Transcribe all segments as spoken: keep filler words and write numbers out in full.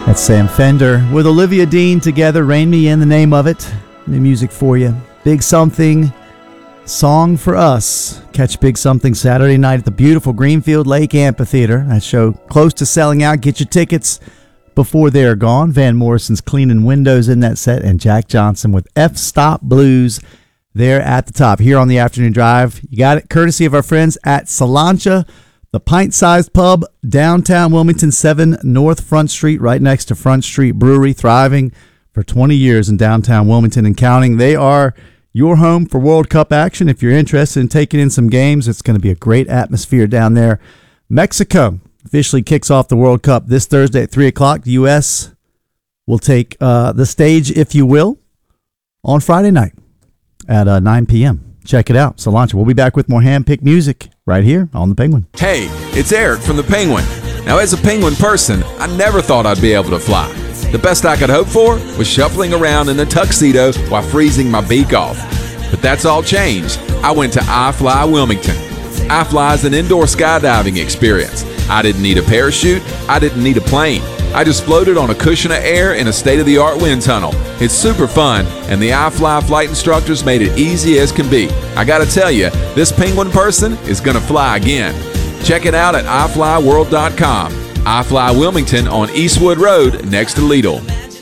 That's Sam Fender with Olivia Dean together. Rain Me In, the name of it. New music for you. Big Something, Song for Us. Catch Big Something Saturday night at the beautiful Greenfield Lake Amphitheater. That show close to selling out. Get your tickets before they're gone. Van Morrison's Cleaning Windows in that set, and Jack Johnson with F-Stop Blues there at the top. Here on the Afternoon Drive, you got it courtesy of our friends at Salancha, the pint-sized pub, downtown Wilmington, seven North Front Street, right next to Front Street Brewery, thriving for twenty years in downtown Wilmington and counting. They are your home for World Cup action. If you're interested in taking in some games, it's going to be a great atmosphere down there. Mexico officially kicks off the World Cup this Thursday at three o'clock. The U S will take uh, the stage, if you will, on Friday night at uh, nine p.m. Check it out. Salancha. We'll be back with more hand-picked music right here on The Penguin. Hey, it's Eric from The Penguin. Now, as a Penguin person, I never thought I'd be able to fly. The best I could hope for was shuffling around in a tuxedo while freezing my beak off. But that's all changed. I went to iFly Wilmington. iFly is an indoor skydiving experience. I didn't need a parachute. I didn't need a plane. I just floated on a cushion of air in a state-of-the-art wind tunnel. It's super fun, and the iFly flight instructors made it easy as can be. I gotta tell you, this Penguin person is gonna fly again. Check it out at i fly world dot com. iFly Wilmington on Eastwood Road next to Lidl.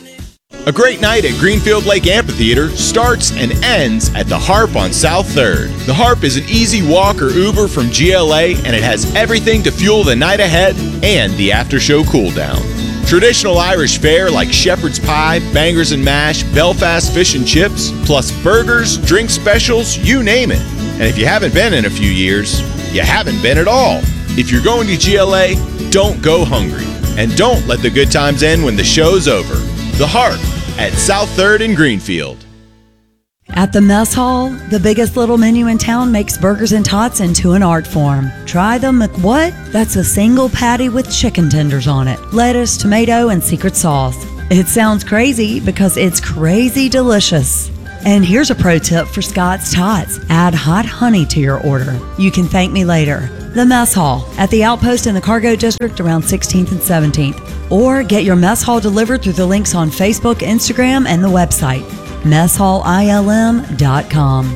A great night at Greenfield Lake Amphitheater starts and ends at the Harp on South third. The Harp is an easy walk or Uber from G L A, and it has everything to fuel the night ahead and the after-show cool-down. Traditional Irish fare like shepherd's pie, bangers and mash, Belfast fish and chips, plus burgers, drink specials, you name it. And if you haven't been in a few years, you haven't been at all. If you're going to G L A, don't go hungry. And don't let the good times end when the show's over. The Harp at South third in Greenfield. At the Mess Hall, the biggest little menu in town makes burgers and tots into an art form. Try the McWhat? That's a single patty with chicken tenders on it, lettuce, tomato, and secret sauce. It sounds crazy because it's crazy delicious. And here's a pro tip for Scott's Tots. Add hot honey to your order. You can thank me later. The Mess Hall at the Outpost in the Cargo District around sixteenth and seventeenth. Or get your Mess Hall delivered through the links on Facebook, Instagram, and the website, mess hall I L M dot com.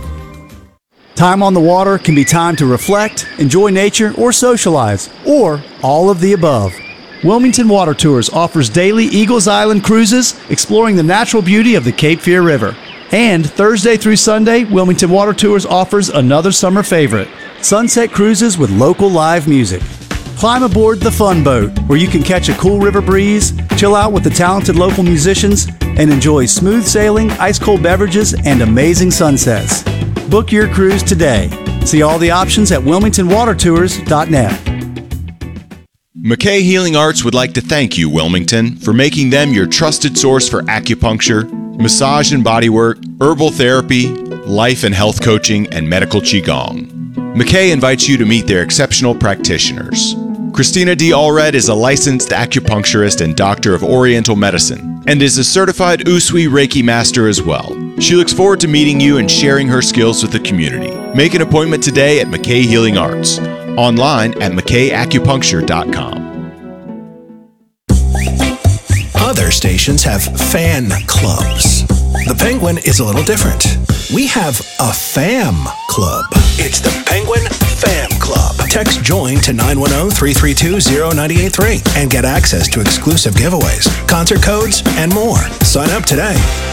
Time on the water can be time to reflect, enjoy nature, or socialize, or all of the above. Wilmington Water Tours offers daily Eagles Island cruises exploring the natural beauty of the Cape Fear River. And Thursday through Sunday, Wilmington Water Tours offers another summer favorite, sunset cruises with local live music. Climb aboard the Fun Boat, where you can catch a cool river breeze, chill out with the talented local musicians, and enjoy smooth sailing, ice-cold beverages, and amazing sunsets. Book your cruise today. See all the options at wilmington water tours dot net. McKay Healing Arts would like to thank you, Wilmington, for making them your trusted source for acupuncture, massage and bodywork, herbal therapy, life and health coaching, and medical qigong. McKay invites you to meet their exceptional practitioners. Christina D. Allred is a licensed acupuncturist and doctor of Oriental medicine, and is a certified Usui Reiki master as well. She looks forward to meeting you and sharing her skills with the community. Make an appointment today at McKay Healing Arts, online at mckay acupuncture dot com. Other stations have fan clubs. The Penguin is a little different. We have a fam club. It's the Penguin Fam Club. Text JOIN to nine one zero, three three two, zero nine eight three and get access to exclusive giveaways, concert codes, and more. Sign up today